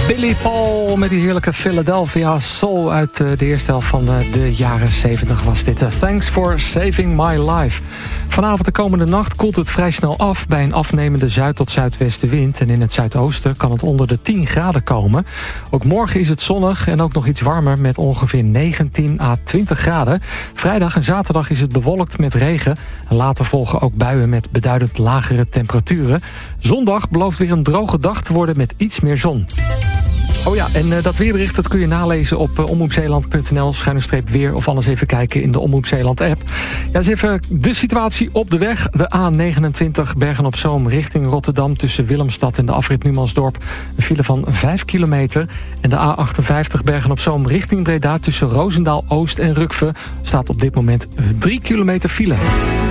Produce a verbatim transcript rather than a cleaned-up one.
Billy Paul met die heerlijke Philadelphia Soul uit de eerste helft van de jaren zeventig was dit. Thanks for saving my life. Vanavond de komende nacht koelt het vrij snel af bij een afnemende zuid- tot zuidwestenwind. En in het zuidoosten kan het onder de tien graden komen. Ook morgen is het zonnig en ook nog iets warmer met ongeveer negentien à twintig graden. Vrijdag en zaterdag is het bewolkt met regen. En later volgen ook buien met beduidend lagere temperaturen. Zondag belooft weer een droge dag te worden met iets meer zon. Oh ja, en uh, dat weerbericht dat kun je nalezen op uh, omroepzeeland punt n l schuine streep weer. Of anders even kijken in de Omroep Zeeland app. Ja, eens even de situatie op de weg. De A negenentwintig Bergen-op-Zoom richting Rotterdam tussen Willemstad en de afrit Numansdorp. Een file van vijf kilometer. En de A achtenvijftig Bergen-op-Zoom richting Breda tussen Roosendaal Oost en Rukve staat op dit moment drie kilometer file.